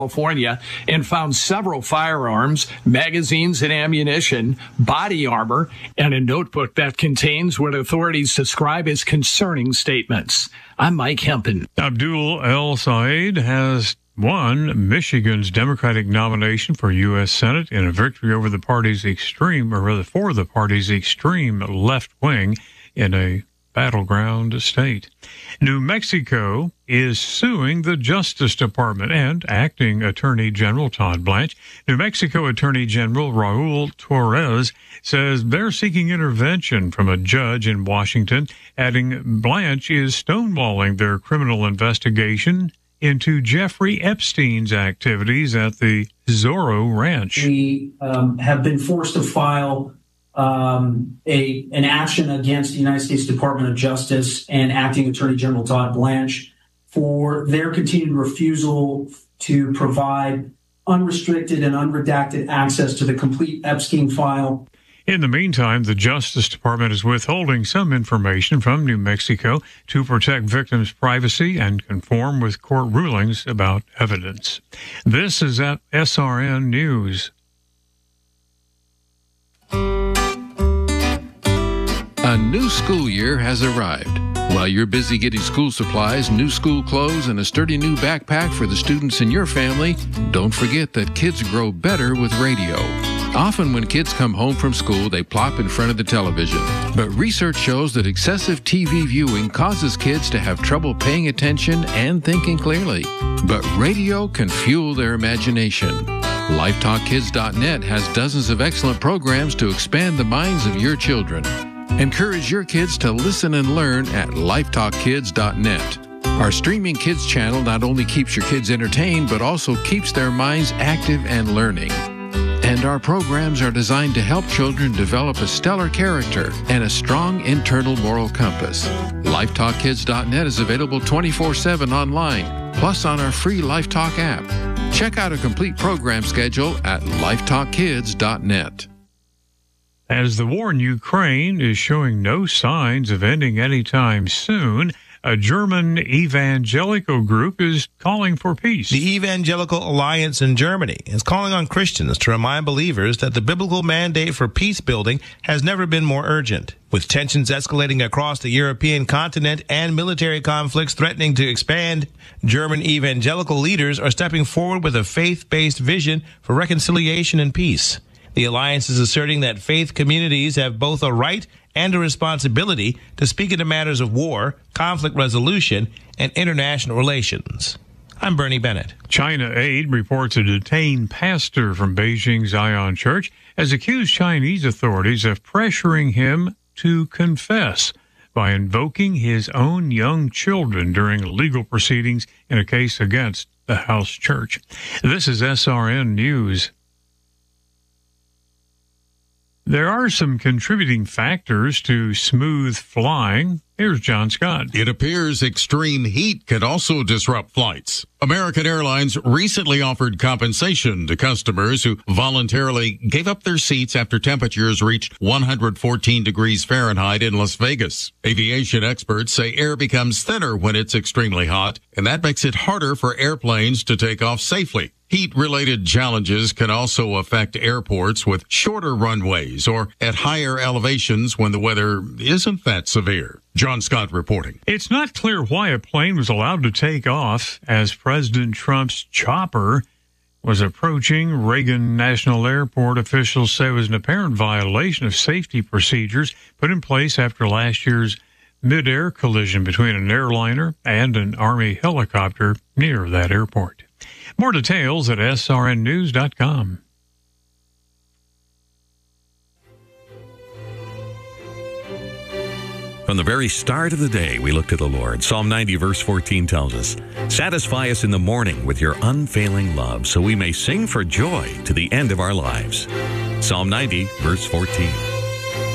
California and found several firearms, magazines and ammunition, body armor, and a notebook that contains what authorities describe as concerning statements. I'm Mike Hempen. Abdul El Sayed has won Michigan's Democratic nomination for U.S. Senate in a victory over the party's extreme, or rather for the party's extreme left wing in a battleground state. New Mexico is suing the Justice Department and acting Attorney General Todd Blanche. New Mexico Attorney General Raul Torres says they're seeking intervention from a judge in Washington, adding Blanche is stonewalling their criminal investigation into Jeffrey Epstein's activities at the Zorro Ranch. We have been forced to file an action against the United States Department of Justice and Acting Attorney General Todd Blanche for their continued refusal to provide unrestricted and unredacted access to the complete Epstein file. In the meantime, the Justice Department is withholding some information from New Mexico to protect victims' privacy and conform with court rulings about evidence. This is at SRN News. A new school year has arrived. While you're busy getting school supplies, new school clothes, and a sturdy new backpack for the students in your family, don't forget that kids grow better with radio. Often when kids come home from school, they plop in front of the television. But research shows that excessive TV viewing causes kids to have trouble paying attention and thinking clearly. But radio can fuel their imagination. LifeTalkKids.net has dozens of excellent programs to expand the minds of your children. Encourage your kids to listen and learn at LifeTalkKids.net. Our streaming kids channel not only keeps your kids entertained, but also keeps their minds active and learning. And our programs are designed to help children develop a stellar character and a strong internal moral compass. LifeTalkKids.net is available 24/7 online, plus on our free LifeTalk app. Check out a complete program schedule at LifeTalkKids.net. As the war in Ukraine is showing no signs of ending anytime soon, a German evangelical group is calling for peace. The Evangelical Alliance in Germany is calling on Christians to remind believers that the biblical mandate for peace building has never been more urgent. With tensions escalating across the European continent and military conflicts threatening to expand, German evangelical leaders are stepping forward with a faith-based vision for reconciliation and peace. The alliance is asserting that faith communities have both a right and a responsibility to speak into matters of war, conflict resolution, and international relations. I'm Bernie Bennett. China Aid reports a detained pastor from Beijing's Zion Church has accused Chinese authorities of pressuring him to confess by invoking his own young children during legal proceedings in a case against the house church. This is SRN News. There are some contributing factors to smooth flying. Here's John Scott. It appears extreme heat could also disrupt flights. American Airlines recently offered compensation to customers who voluntarily gave up their seats after temperatures reached 114 degrees Fahrenheit in Las Vegas. Aviation experts say air becomes thinner when it's extremely hot, and that makes it harder for airplanes to take off safely. Heat-related challenges can also affect airports with shorter runways or at higher elevations when the weather isn't that severe. John Scott reporting. It's not clear why a plane was allowed to take off as President Trump's chopper was approaching Reagan National Airport. Officials say it was an apparent violation of safety procedures put in place after last year's mid-air collision between an airliner and an Army helicopter near that airport. More details at srnnews.com. From the very start of the day, we look to the Lord. Psalm 90, verse 14 tells us, "Satisfy us in the morning with your unfailing love, so we may sing for joy to the end of our lives." Psalm 90, verse 14.